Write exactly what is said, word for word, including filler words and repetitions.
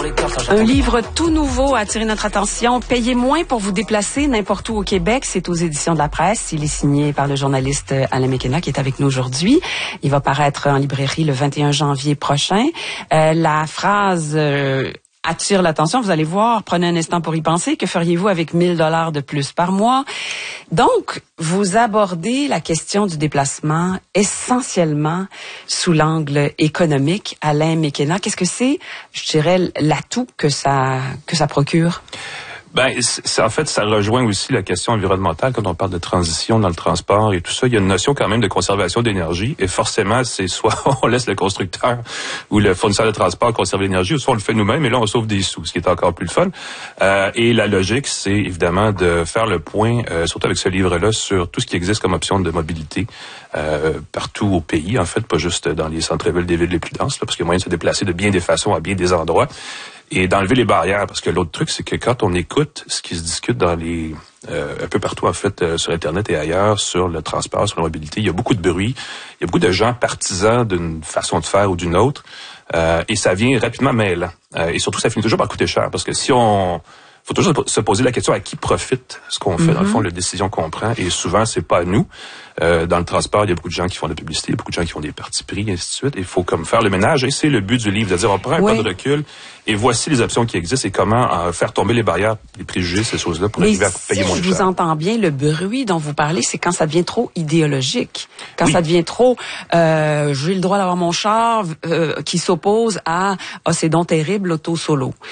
Un livre tout nouveau a attiré notre attention. Payez moins pour vous déplacer n'importe où au Québec. C'est aux éditions de La Presse. Il est signé par le journaliste Alain McKenna qui est avec nous aujourd'hui. Il va paraître en librairie le vingt et un janvier prochain. Euh, la phrase euh, attire l'attention. Vous allez voir. Prenez un instant pour y penser. Que feriez-vous avec mille dollars de plus par mois? Donc, vous abordez la question du déplacement essentiellement sous l'angle économique. Alain McKenna, qu'est-ce que c'est, je dirais, l'atout que ça que ça procure? Ben, c'est, en fait, ça rejoint aussi la question environnementale quand on parle de transition dans le transport et tout ça. Il y a une notion quand même de conservation d'énergie et forcément, c'est soit on laisse le constructeur ou le fournisseur de transport conserver l'énergie ou soit on le fait nous-mêmes et là, on sauve des sous, ce qui est encore plus le fun. Euh, et la logique, c'est évidemment de faire le point, euh, surtout avec ce livre-là, sur tout ce qui existe comme option de mobilité euh, partout au pays, en fait, pas juste dans les centres-villes des villes les plus denses, là, parce qu'il y a moyen de se déplacer de bien des façons à bien des endroits. Et d'enlever les barrières, parce que l'autre truc, c'est que quand on écoute ce qui se discute dans les euh, un peu partout en fait euh, sur Internet et ailleurs sur le transport, sur la mobilité, il y a beaucoup de bruit, il y a beaucoup de gens partisans d'une façon de faire ou d'une autre, euh, et ça vient rapidement mêlant. Euh, et surtout, ça finit toujours par coûter cher, parce que si on faut toujours se poser la question à qui profite ce qu'on fait, mm-hmm. dans le fond, la décision qu'on prend. Et souvent, c'est pas à nous. Euh, dans le transport, il y a beaucoup de gens qui font de la publicité, il y a beaucoup de gens qui font des partis pris, et ainsi de suite. Il faut comme faire le ménage. Et c'est le but du livre, c'est-à-dire on prend un oui. pas de recul et voici les options qui existent et comment euh, faire tomber les barrières, les préjugés, ces choses-là, pour arriver à payer moins cher. Si je vous entends bien, le bruit dont vous parlez, c'est quand ça devient trop idéologique. Quand oui. ça devient trop euh, j'ai le droit d'avoir mon char euh, qui s'oppose à « Ah, c'est donc terrible, l'auto solo ».